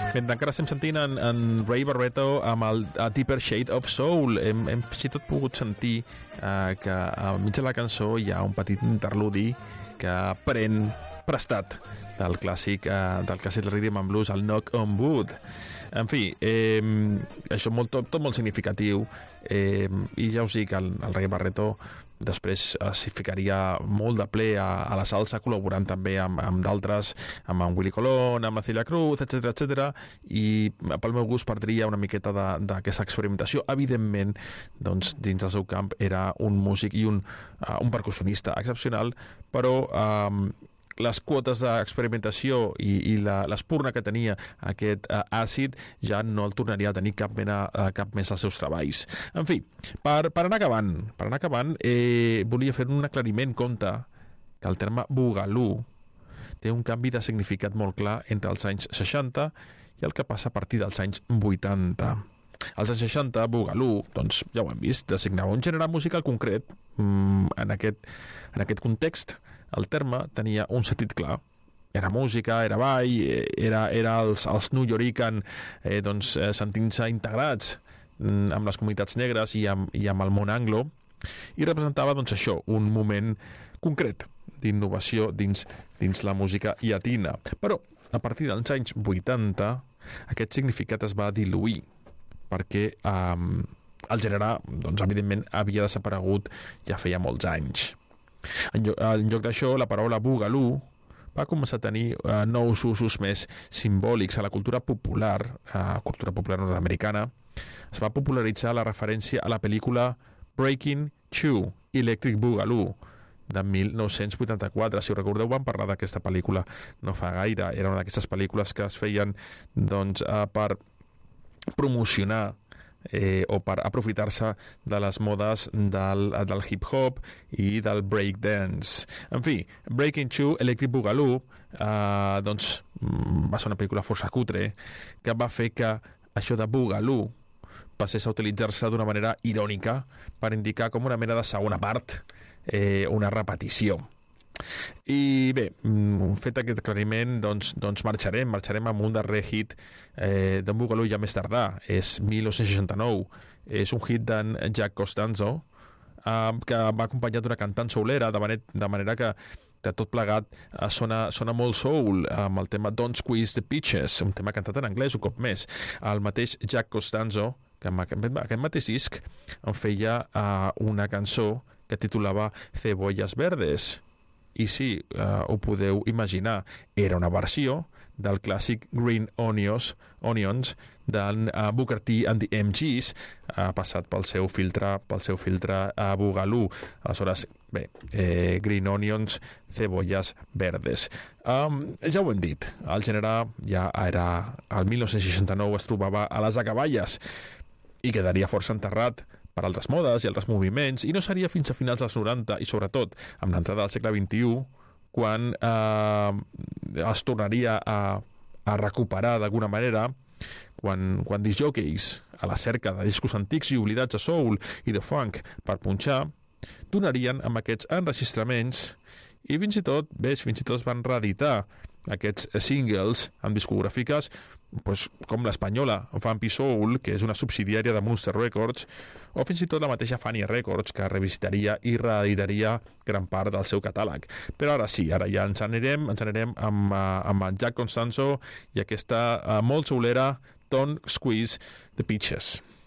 Mentre encara estem sentint en Ray Barretto amb el Deeper Shade of Soul, hem fins i tot pogut sentir que al mig de la cançó hi ha un petit interludi que pren prestat del clàssic del Rhythm and Blues, el Knock on Wood. En fi, això tot molt significatiu, i ja us dic, el Ray Barretto després s'hi ficaria molt de ple a la salsa, col·laborant també amb d'altres, amb en Willie Colón, amb la Celia Cruz, etc, i pel meu gust perdria una miqueta d'aquesta experimentació. Evidentment, doncs, dins del seu camp era un músic i un percussionista excepcional, però les quotes d'experimentació i l'espurna que tenia aquest àcid ja no el tornaria a tenir cap més als seus treballs. En fi, per anar acabant, volia fer un aclariment. Compte que el terme boogaloo té un canvi de significat molt clar entre els anys 60 i el que passa a partir dels anys 80. Als anys 60, boogaloo, doncs ja ho hem vist, designava un gènere musical concret. En aquest context, el terme tenia un sentit clar. Era música, era ball, era els New Yorkers sentint-se integrats amb les comunitats negres i amb el món anglo, i representava això, un moment concret d'innovació dins la música llatina. Però a partir dels anys 80 aquest significat es va diluir, perquè el gènere, evidentment, havia desaparegut ja feia molts anys. En lloc d'això, la paraula boogaloo va començar a tenir nous usos més simbòlics a la cultura popular nord-americana. Es va popularitzar la referència a la pel·lícula Breaking 2, Electric Boogaloo, de 1984. Si ho recordeu, vam parlar d'aquesta pel·lícula no fa gaire. Era una d'aquestes pel·lícules que es feien per promocionar o per aprofitar-se de les modes del hip-hop i del breakdance. En fi, Breaking 2, Electric Boogaloo, va ser una pel·lícula força cutre que va fer que això de boogaloo passés a utilitzar-se d'una manera irònica per indicar com una mena de segona part, una repetició. I bé, fet aquest aclariment, doncs marxarem amb un darrer hit d'en boogaloo ja més tardà. És 1969, és un hit d'en Jack Costanzo, que va acompanyat d'una cantant soulera, de manera que tot plegat sona molt soul, amb el tema Don't Squeeze the Peaches, un tema cantat en anglès un cop més. El mateix Jack Costanzo, que amb aquest mateix disc en feia una cançó que titulava Cebollas Verdes. I sí, ho podeu imaginar, era una versió del clàssic Green Onions d'en Booker T and the MGs, passat pel seu filtre boogaloo. Aleshores, bé, Green Onions, Cebollas Verdes. Ja ho hem dit, el gènere ja era, el 1969 es trobava a les acaballes i quedaria força enterrat per altres modes i altres moviments, i no seria fins a finals dels 90 i sobretot amb l'entrada del segle XXI quan es tornaria a recuperar d'alguna manera, quan discjòqueis a la cerca de discos antics i oblidats de soul i de funk per punxar donarien amb aquests enregistraments, i fins i tot es van reeditar aquests singles amb discogràfiques com l'Espanyola Fampi Soul, que és una subsidiària de Monster Records, o fins i tot la mateixa Fania Records, que revisitaria i reeditaria gran part del seu catàleg. Però ara sí, ara ja ens anirem amb Jack Costanzo i aquesta molt soulera Don't Squeeze the Peaches.